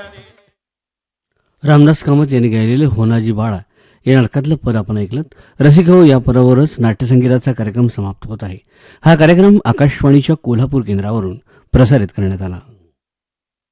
रामदास कामत यांनी गायलेले होनाजी बाळा या नाटकातलं पद आपण ऐकलं. रसिक हो, या पदावरच नाट्यसंगीताचा कार्यक्रम समाप्त होत आहे. हा कार्यक्रम आकाशवाणीच्या कोल्हापूर केंद्रावरून प्रसारित करण्यात आला.